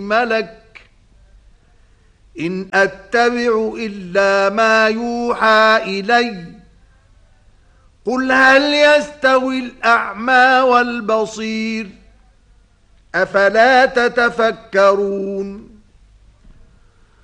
ملك إن أتبع إلا ما يوحى إلي قل هل يستوي الأعمى والبصير أفلا تتفكرون